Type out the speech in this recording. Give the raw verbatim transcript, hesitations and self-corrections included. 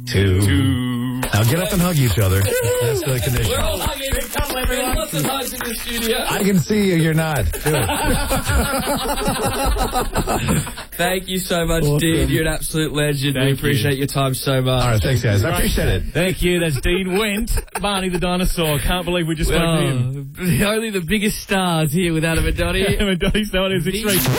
two. two. Now get up and hug each other. That's the condition. We're all hugging and cuddling. There's lots of hugs in the studio. I can see you. You're not. Do it. Thank you so much, awesome. Dean. You're an absolute legend. Thank we appreciate you. your time so much. All right, thanks, guys. I appreciate it. Thank you. That's Dean Wendt, Barney the dinosaur. Can't believe we just spoke oh, to him. Only the biggest stars here with Adam and Donnie. Adam and Donnie, so it is extreme.